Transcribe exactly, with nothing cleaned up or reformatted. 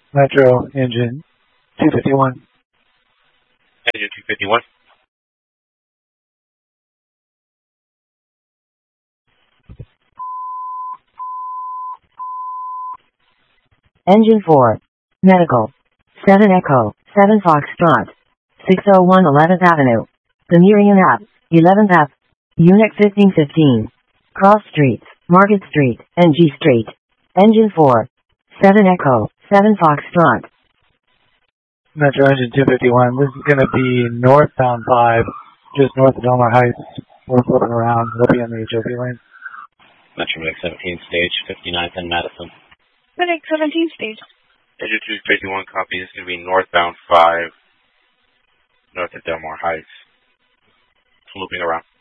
Metro engine two fifty-one. Engine two fifty-one. Engine four. Medical. seven Echo, seven Foxtrot. six oh one eleventh Avenue. Lemurian Ave, eleventh Ave. Unit fifteen fifteen. Cross Street, Market Street, and G Street. Engine four. seven Echo, seven Foxtrot. Metro engine two fifty-one. This is going to be northbound five, just north of Delmar Heights. We're flipping around. We'll be on the H O P lane. Metro Mix seventeen stage, fifty-ninth and Madison. Medic seventeen stage. Engine two fifty-one, copy. This is going to be northbound five, north of Delmar Heights. Looping around.